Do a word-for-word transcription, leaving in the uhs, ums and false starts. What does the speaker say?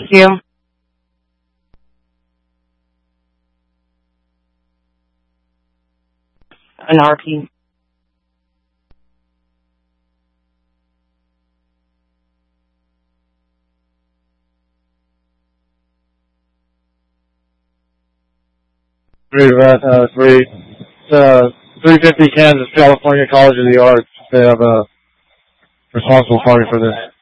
you. An R P. Three, uh, three, uh, three fifty Kansas, California College of the Arts. They have a responsible party for this.